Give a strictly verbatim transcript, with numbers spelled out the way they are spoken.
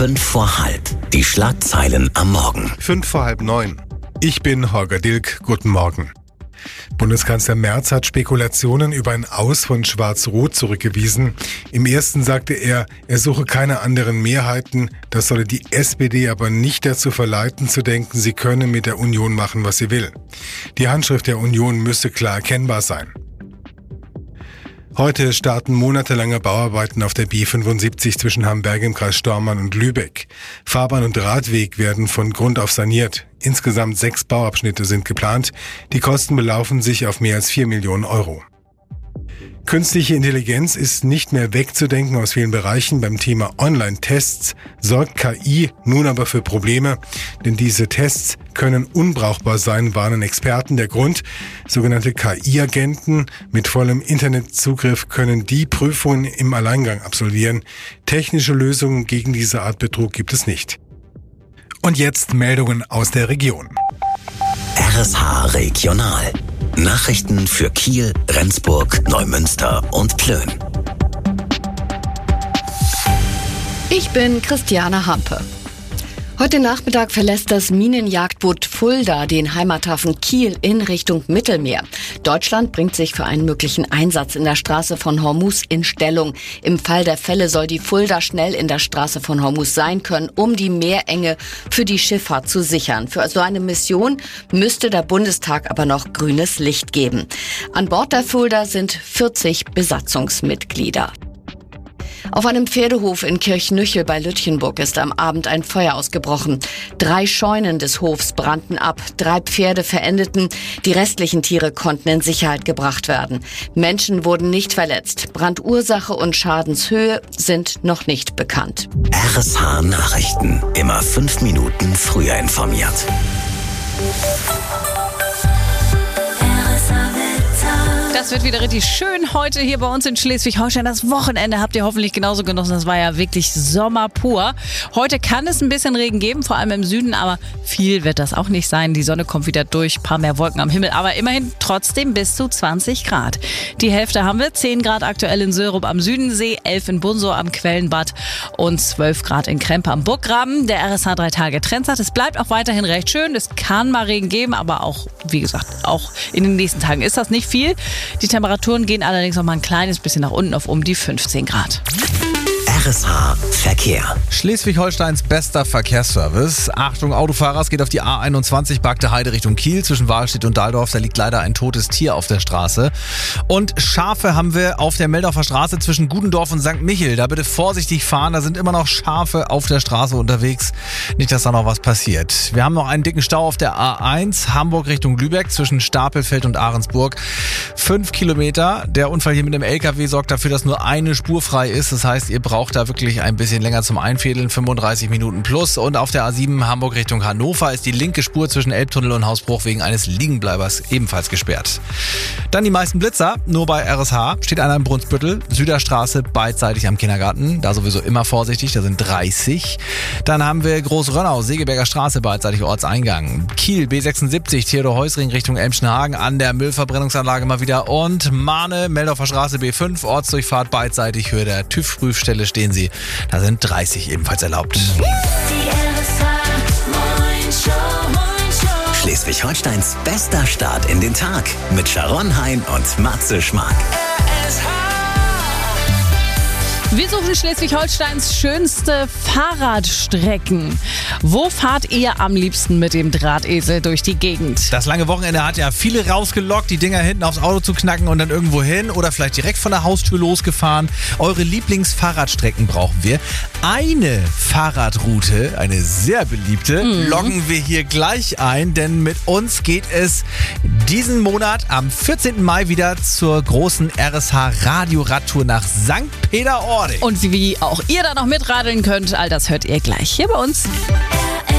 Fünf vor halb. Die Schlagzeilen am Morgen. Fünf vor halb neun. Ich bin Holger Dilk. Guten Morgen. Bundeskanzler Merz hat Spekulationen über ein Aus von Schwarz-Rot zurückgewiesen. Im ersten sagte er, er suche keine anderen Mehrheiten. Das solle die S P D aber nicht dazu verleiten zu denken, sie könne mit der Union machen, was sie will. Die Handschrift der Union müsse klar erkennbar sein. Heute starten monatelange Bauarbeiten auf der B fünfundsiebzig zwischen Hamberg im Kreis Stormarn und Lübeck. Fahrbahn und Radweg werden von Grund auf saniert. Insgesamt sechs Bauabschnitte sind geplant. Die Kosten belaufen sich auf mehr als vier Millionen Euro. Künstliche Intelligenz ist nicht mehr wegzudenken aus vielen Bereichen. Beim Thema Online-Tests sorgt K I nun aber für Probleme, denn diese Tests können unbrauchbar sein, warnen Experten. Der Grund: sogenannte K I-Agenten mit vollem Internetzugriff können die Prüfungen im Alleingang absolvieren. Technische Lösungen gegen diese Art Betrug gibt es nicht. Und jetzt Meldungen aus der Region. R S H Regional. Nachrichten für Kiel, Rendsburg, Neumünster und Plön. Ich bin Christiane Hampe. Heute Nachmittag verlässt das Minenjagdboot Fulda den Heimathafen Kiel in Richtung Mittelmeer. Deutschland bringt sich für einen möglichen Einsatz in der Straße von Hormuz in Stellung. Im Fall der Fälle soll die Fulda schnell in der Straße von Hormuz sein können, um die Meerenge für die Schifffahrt zu sichern. Für so eine Mission müsste der Bundestag aber noch grünes Licht geben. An Bord der Fulda sind vierzig Besatzungsmitglieder. Auf einem Pferdehof in Kirchnüchel bei Lütchenburg ist am Abend ein Feuer ausgebrochen. Drei Scheunen des Hofs brannten ab, drei Pferde verendeten, die restlichen Tiere konnten in Sicherheit gebracht werden. Menschen wurden nicht verletzt. Brandursache und Schadenshöhe sind noch nicht bekannt. R S H Nachrichten. Immer fünf Minuten früher informiert. Das wird wieder richtig schön heute hier bei uns in Schleswig-Holstein. Das Wochenende habt ihr hoffentlich genauso genossen. Das war ja wirklich Sommer pur. Heute kann es ein bisschen Regen geben, vor allem im Süden, aber viel wird das auch nicht sein. Die Sonne kommt wieder durch, ein paar mehr Wolken am Himmel, aber immerhin trotzdem bis zu zwanzig Grad. Die Hälfte haben wir, zehn Grad aktuell in Sörup am Südensee, elf in Bunsow am Quellenbad und zwölf Grad in Krempe am Burggraben. Der R S H drei Tage Trend sagt, es bleibt auch weiterhin recht schön. Es kann mal Regen geben, aber auch, wie gesagt, auch in den nächsten Tagen ist das nicht viel. Die Temperaturen gehen allerdings noch mal ein kleines bisschen nach unten auf um die fünfzehn Grad. R S H Verkehr. Schleswig-Holsteins bester Verkehrsservice. Achtung, Autofahrer, es geht auf die A einundzwanzig Bagde Heide Richtung Kiel zwischen Wahlstedt und Dahldorf. Da liegt leider ein totes Tier auf der Straße. Und Schafe haben wir auf der Meldorfer Straße zwischen Gudendorf und Sankt Michel. Da bitte vorsichtig fahren, da sind immer noch Schafe auf der Straße unterwegs. Nicht, dass da noch was passiert. Wir haben noch einen dicken Stau auf der A eins Hamburg Richtung Lübeck zwischen Stapelfeld und Ahrensburg. Fünf Kilometer. Der Unfall hier mit dem L K W sorgt dafür, dass nur eine Spur frei ist. Das heißt, ihr braucht da wirklich ein bisschen länger zum Einfädeln, fünfunddreißig Minuten plus. Und auf der A sieben Hamburg Richtung Hannover ist die linke Spur zwischen Elbtunnel und Hausbruch wegen eines Liegenbleibers ebenfalls gesperrt. Dann die meisten Blitzer, nur bei R S H. Steht einer im Brunsbüttel, Süderstraße beidseitig am Kindergarten. Da sowieso immer vorsichtig, da sind dreißig. Dann haben wir Großrönnau, Segeberger Straße beidseitig Ortseingang. Kiel, B sechsundsiebzig, Theodor-Heuss-Ring Richtung Elmschenhagen an der Müllverbrennungsanlage mal wieder. Und Mahne, Meldorfer Straße B fünf, Ortsdurchfahrt beidseitig, Höhe der TÜV-Prüfstelle stehen sie. Da sind dreißig ebenfalls erlaubt. Schleswig-Holsteins bester Start in den Tag mit Sharon Hein und Matze Schmark. Wir suchen Schleswig-Holsteins schönste Fahrradstrecken. Wo fahrt ihr am liebsten mit dem Drahtesel durch die Gegend? Das lange Wochenende hat ja viele rausgelockt, die Dinger hinten aufs Auto zu knacken und dann irgendwo hin oder vielleicht direkt von der Haustür losgefahren. Eure Lieblingsfahrradstrecken brauchen wir. Eine Fahrradroute, eine sehr beliebte, mhm. loggen wir hier gleich ein, denn mit uns geht es diesen Monat am vierzehnten Mai wieder zur großen R S H Radio-Radtour nach Sankt Peter-Ording. Und wie auch ihr da noch mitradeln könnt, all das hört ihr gleich hier bei uns.